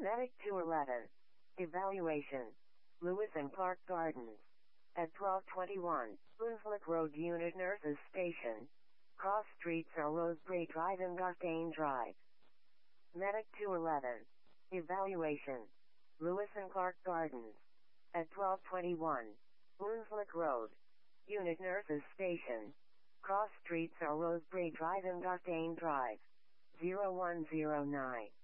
Medic 211. Evaluation. Lewis and Clark Gardens. At 1221, Boonslick Road, Unit Nurses Station. Cross streets are Rosebery Drive and Gostain Drive. Medic 211. Evaluation. Lewis and Clark Gardens. At 1221, Boonslick Road, Unit Nurses Station. Cross streets are Rosebery Drive and Gostain Drive. 0109.